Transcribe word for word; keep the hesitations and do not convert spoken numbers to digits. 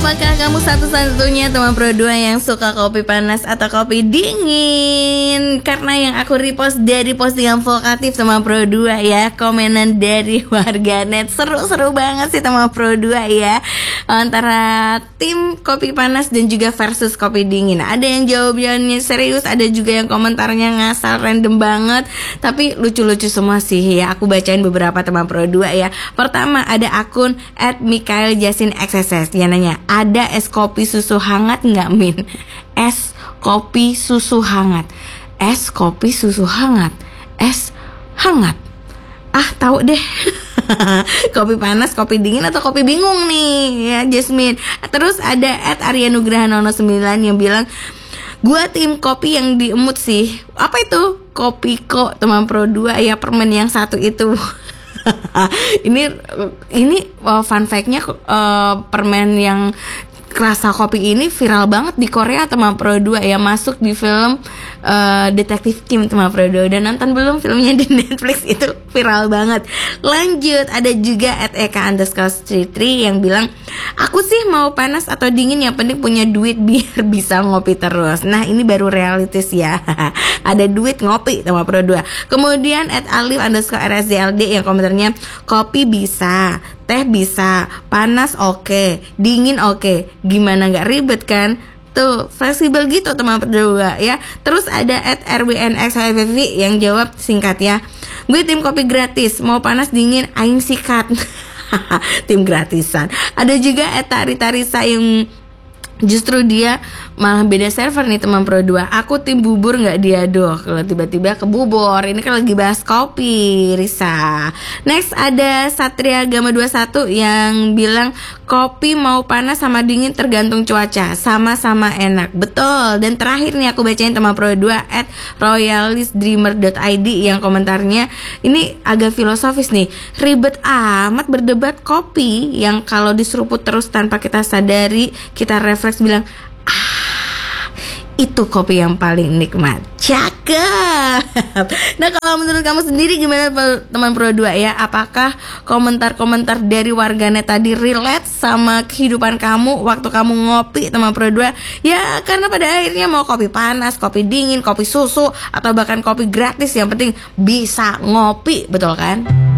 apakah kamu satu-satunya teman Pro dua yang suka kopi panas atau kopi dingin? Karena yang aku repost dari postingan vokatif teman Pro dua ya, komenan dari warganet seru-seru banget sih teman Pro dua ya, antara tim kopi panas dan juga versus kopi dingin. Ada yang jawabannya serius, ada juga yang komentarnya ngasal random banget, tapi lucu-lucu semua sih ya. Aku bacain beberapa teman Pro dua ya. Pertama ada akun at Mikael Jasin X S S, dia nanya, ada es kopi susu hangat nggak Min? Es kopi susu hangat, es kopi susu hangat, es hangat. Ah tahu deh. Kopi panas, kopi dingin atau kopi bingung nih ya Jasmine. Terus ada at Arya Nugraha nol nol sembilan yang bilang, gua tim kopi yang diemut sih. Apa itu? Kopi kok teman Pro dua ya, permen yang satu itu. ini ini uh, fun fact-nya uh, permen yang rasa kopi ini viral banget di Korea teman Pro dua ya, masuk di film uh, Detektif Kim teman Pro dua. Dan nonton belum filmnya di Netflix, itu viral banget. Lanjut ada juga at Eka underscore street three yang bilang, aku sih mau panas atau dingin, yang penting punya duit biar bisa ngopi terus. Nah ini baru realitis ya. Ada duit ngopi teman Pro dua. Kemudian at Alif underscore R S D L D yang komentarnya, kopi bisa, teh bisa, panas oke, okay, dingin oke, okay. Gimana nggak ribet kan? Tuh fleksibel gitu teman berdua ya. Terus ada at R W N X H V V yang jawab singkat ya, gue tim kopi gratis, mau panas dingin aing sikat. Tim gratisan. Ada juga at Tari Tarisa yang justru dia malah beda server nih teman Pro dua. Aku tim bubur nggak diadoh. Kalau tiba-tiba ke bubur. Ini kan lagi bahas kopi, Risa. Next ada Satria Gama dua puluh satu yang bilang, kopi mau panas sama dingin tergantung cuaca, sama-sama enak. Betul. Dan terakhir nih aku bacain teman Pro dua at royalistdreamer dot I D yang komentarnya ini agak filosofis nih. Ribet amat berdebat kopi yang kalau diseruput terus tanpa kita sadari, kita refleks bilang, ah, itu kopi yang paling nikmat. Cakep. Nah kalau menurut kamu sendiri gimana teman Pro dua ya? Apakah komentar-komentar dari warganet tadi relate sama kehidupan kamu waktu kamu ngopi teman Pro dua? Ya karena pada akhirnya mau kopi panas, kopi dingin, kopi susu, atau bahkan kopi gratis, yang penting bisa ngopi, betul kan?